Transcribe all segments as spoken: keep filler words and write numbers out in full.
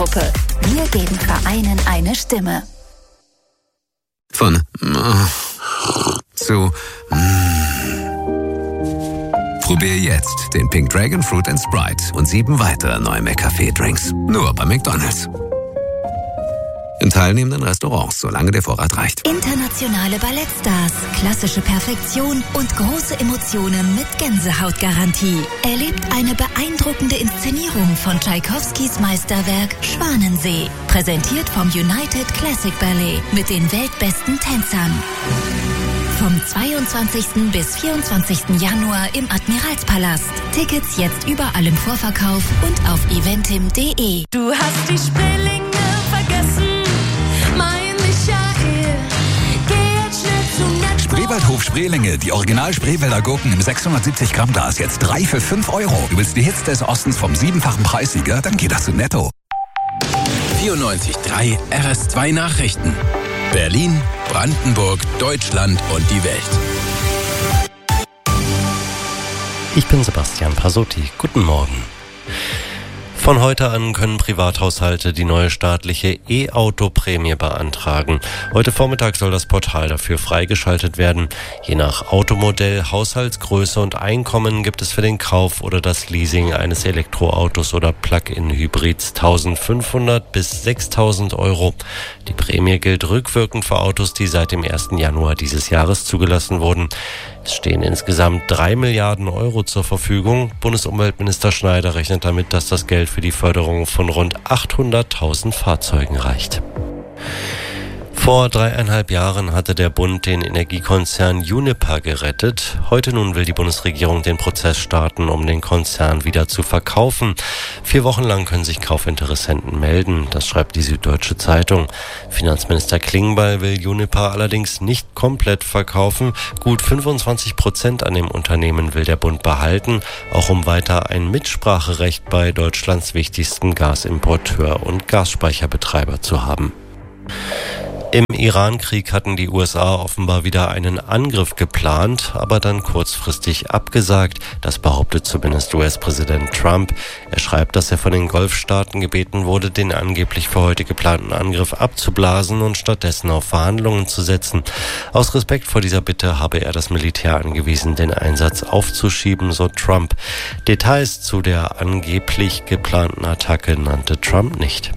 Gruppe. Wir geben Vereinen eine Stimme. Von zu Probier jetzt den Pink Dragon Fruit and Sprite und sieben weitere neue McCafé-Drinks. Nur bei McDonald's. In teilnehmenden Restaurants, solange der Vorrat reicht. Internationale Ballettstars, klassische Perfektion und große Emotionen mit Gänsehautgarantie. Erlebt eine beeindruckende Inszenierung von Tschaikowskis Meisterwerk Schwanensee. Präsentiert vom United Classic Ballet mit den weltbesten Tänzern. Vom zweiundzwanzigsten bis vierundzwanzigsten Januar im Admiralspalast. Tickets jetzt überall im Vorverkauf und auf eventim punkt de. Du hast die Spreelinge vergessen, mein Michael. Geh jetzt schnell zum Netz. Spreewaldhof Spreelinge, die Original Spreewälder Gurken im sechshundertsiebzig Gramm Glas, jetzt drei für fünf Euro. Du willst die Hits des Ostens vom siebenfachen Preissieger? Dann geht das zu Netto. vierundneunzig Komma drei R S zwei Nachrichten. Berlin, Brandenburg, Deutschland und die Welt. Ich bin Sebastian Pasotti. Guten Morgen. Von heute an können Privathaushalte die neue staatliche E-Auto-Prämie beantragen. Heute Vormittag soll das Portal dafür freigeschaltet werden. Je nach Automodell, Haushaltsgröße und Einkommen gibt es für den Kauf oder das Leasing eines Elektroautos oder Plug-in-Hybrids eintausendfünfhundert bis sechstausend Euro. Die Prämie gilt rückwirkend für Autos, die seit dem ersten Januar dieses Jahres zugelassen wurden. Es stehen insgesamt drei Milliarden Euro zur Verfügung. Bundesumweltminister Schneider rechnet damit, dass das Geld für die Förderung von rund achthunderttausend Fahrzeugen reicht. Vor dreieinhalb Jahren hatte der Bund den Energiekonzern Uniper gerettet. Heute nun will die Bundesregierung den Prozess starten, um den Konzern wieder zu verkaufen. Vier Wochen lang können sich Kaufinteressenten melden, das schreibt die Süddeutsche Zeitung. Finanzminister Klingbeil will Uniper allerdings nicht komplett verkaufen. Gut fünfundzwanzig Prozent an dem Unternehmen will der Bund behalten, auch um weiter ein Mitspracherecht bei Deutschlands wichtigsten Gasimporteur und Gasspeicherbetreiber zu haben. Im Iran-Krieg hatten die U S A offenbar wieder einen Angriff geplant, aber dann kurzfristig abgesagt. Das behauptet zumindest U S-Präsident Trump. Er schreibt, dass er von den Golfstaaten gebeten wurde, den angeblich für heute geplanten Angriff abzublasen und stattdessen auf Verhandlungen zu setzen. Aus Respekt vor dieser Bitte habe er das Militär angewiesen, den Einsatz aufzuschieben, so Trump. Details zu der angeblich geplanten Attacke nannte Trump nicht.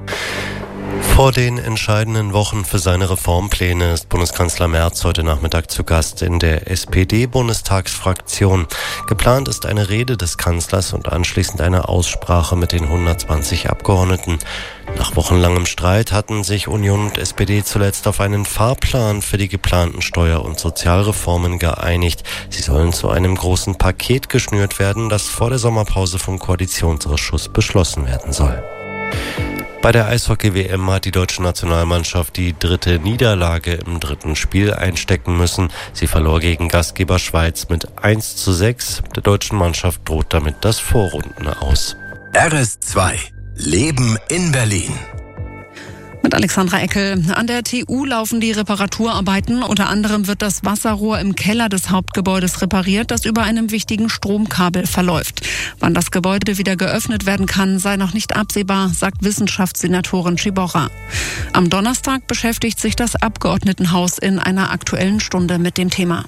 Vor den entscheidenden Wochen für seine Reformpläne ist Bundeskanzler Merz heute Nachmittag zu Gast in der S P D-Bundestagsfraktion. Geplant ist eine Rede des Kanzlers und anschließend eine Aussprache mit den hundertzwanzig Abgeordneten. Nach wochenlangem Streit hatten sich Union und S P D zuletzt auf einen Fahrplan für die geplanten Steuer- und Sozialreformen geeinigt. Sie sollen zu einem großen Paket geschnürt werden, das vor der Sommerpause vom Koalitionsausschuss beschlossen werden soll. Bei der Eishockey-W M hat die deutsche Nationalmannschaft die dritte Niederlage im dritten Spiel einstecken müssen. Sie verlor gegen Gastgeber Schweiz mit eins zu sechs. Der deutschen Mannschaft droht damit das Vorrunden aus. R S zwei. Leben in Berlin. Mit Alexandra Eckel. An der T U laufen die Reparaturarbeiten. Unter anderem wird das Wasserrohr im Keller des Hauptgebäudes repariert, das über einem wichtigen Stromkabel verläuft. Wann das Gebäude wieder geöffnet werden kann, sei noch nicht absehbar, sagt Wissenschaftssenatorin Ciborra. Am Donnerstag beschäftigt sich das Abgeordnetenhaus in einer Aktuellen Stunde mit dem Thema.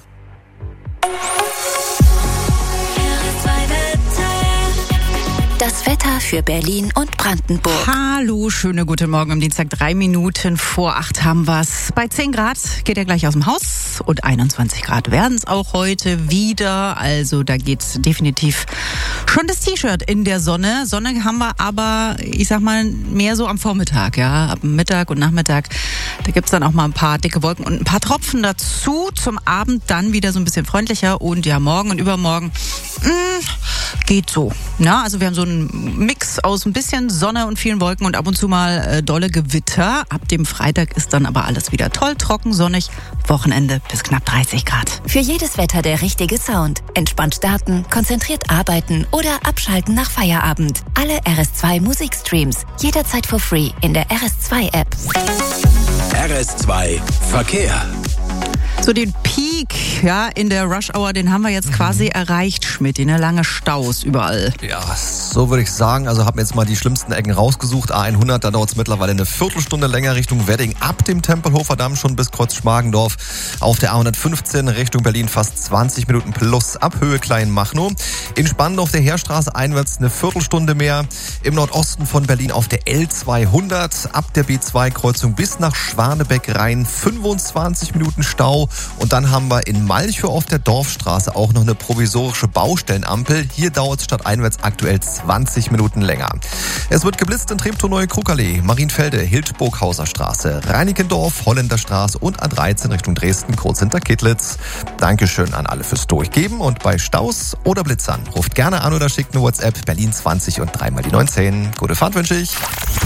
Das Wetter für Berlin und Brandenburg. Hallo, schöne guten Morgen. Am Dienstag drei Minuten vor acht haben wir's. Bei zehn Grad geht er gleich aus dem Haus und einundzwanzig Grad werden es auch heute wieder. Also da geht's definitiv schon das T-Shirt in der Sonne. Sonne haben wir aber, ich sag mal, mehr so am Vormittag, ja, ab Mittag und Nachmittag. Da gibt's dann auch mal ein paar dicke Wolken und ein paar Tropfen dazu. Zum Abend dann wieder so ein bisschen freundlicher und ja, morgen und übermorgen mh, geht so. Na, also wir haben so einen Mix aus ein bisschen Sonne und vielen Wolken und ab und zu mal äh, dolle Gewitter. Ab dem Freitag ist dann aber alles wieder toll, trocken, sonnig. Wochenende bis knapp dreißig Grad. Für jedes Wetter der richtige Sound. Entspannt starten, konzentriert arbeiten oder abschalten nach Feierabend. Alle R S zwei Musikstreams. Jederzeit for free in der R S zwei App. R S zwei Verkehr. So den Peak, ja, in der Rush Hour, den haben wir jetzt quasi erreicht, Schmidt. Ne? Lange Staus überall. Ja, so würde ich sagen. Also habe mir jetzt mal die schlimmsten Ecken rausgesucht. A hundert, da dauert es mittlerweile eine Viertelstunde länger Richtung Wedding ab dem Tempelhofer Damm schon bis Kreuz-Schmargendorf. Auf der A hundertfünfzehn Richtung Berlin fast zwanzig Minuten plus ab Höhe Kleinmachnow. In Spandau auf der Heerstraße einwärts eine Viertelstunde mehr. Im Nordosten von Berlin auf der L zweihundert ab der B zwei Kreuzung bis nach Schwanebeck rein fünfundzwanzig Minuten Stau. Und dann haben wir in Malchow auf der Dorfstraße auch noch eine provisorische Baustellenampel. Hier dauert es stadteinwärts aktuell zwanzig Minuten länger. Es wird geblitzt in Treptow Neue Kruckerlee, Marienfelde, Hildburghauser Straße, Reinickendorf, Holländerstraße und A dreizehn Richtung Dresden, kurz hinter Kittlitz. Dankeschön an alle fürs Durchgeben und bei Staus oder Blitzern ruft gerne an oder schickt eine WhatsApp Berlin zwanzig und dreimal die neunzehn. Gute Fahrt wünsche ich.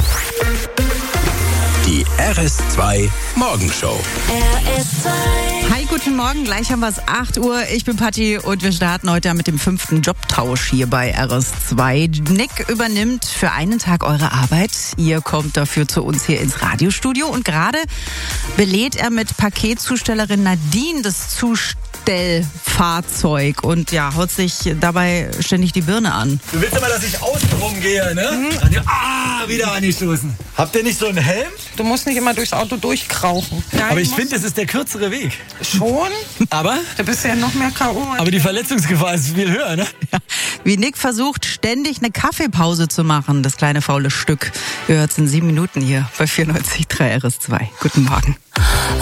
Die R S zwei Morgenshow. R S zwei. Hi, guten Morgen. Gleich haben wir es acht Uhr. Ich bin Patti und wir starten heute mit dem fünften Jobtausch hier bei R S zwei. Nick übernimmt für einen Tag eure Arbeit. Ihr kommt dafür zu uns hier ins Radiostudio und gerade belädt er mit Paketzustellerin Nadine das Zustellfahrzeug und ja, haut sich dabei ständig die Birne an. Du willst aber, dass ich außen rumgehe, ne? Mhm. Ah, wieder angestoßen. Habt ihr nicht so einen Helm? Du musst nicht immer durchs Auto durchkrauchen. Nein, aber ich finde, das ist der kürzere Weg. Schon? Aber? Du bist ja noch mehr K O Aber die Verletzungsgefahr ist viel höher, ne? Ja. Wie Nick versucht, ständig eine Kaffeepause zu machen, das kleine faule Stück. Ihr hört es in sieben Minuten hier bei vierundneunzig Komma drei R S zwei. Guten Morgen.